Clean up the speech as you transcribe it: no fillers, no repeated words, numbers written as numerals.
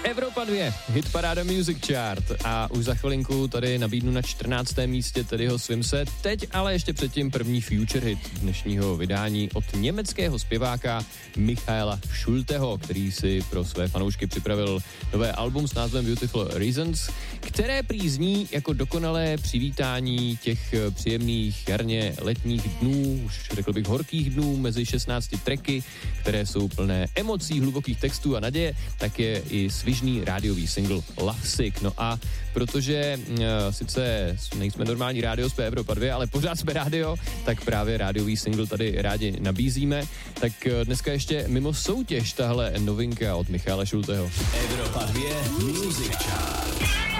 Evropa 2, hitparáda Music Chart a už za chvilinku tady nabídnu na 14. místě Teddyho Swimse, teď ale ještě předtím první future hit dnešního vydání od německého zpěváka Michaela Schulteho, který si pro své fanoušky připravil nové album s názvem Beautiful Reasons, které prý zní jako dokonalé přivítání těch příjemných jarně letních dnů, už řekl bych horkých dnů mezi 16 tracky, které jsou plné emocí, hlubokých textů a naděje, tak je i svižný rádiový single Love Sick. No a protože sice nejsme normální rádio z Evropa 2, ale pořád jsme rádio, tak právě rádiový single tady rádi nabízíme. Tak dneska ještě mimo soutěž tahle novinka od Michala Schulteho. Evropa 2 Music Chart.